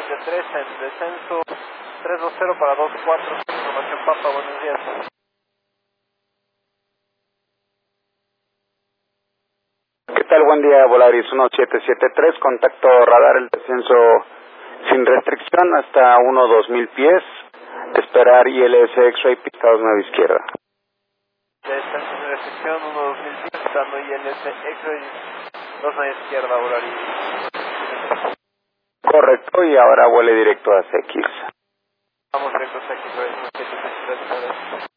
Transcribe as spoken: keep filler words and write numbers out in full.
de tres en descenso, tres dos cero para dos cuatro, información Papa, buenos días. ¿Qué tal? Buen día, Volaris uno siete siete tres, contacto radar, el descenso sin restricción hasta uno dos mil pies, esperar I L S X-Ray, pista dos nueve izquierda. Descenso sin restricción, uno dos mil pies, dando I L S X-Ray, dos nueve izquierda, Volaris. Correcto, y ahora vuele directo a C X. Vamos directo a X-Ray, uno siete siete tres.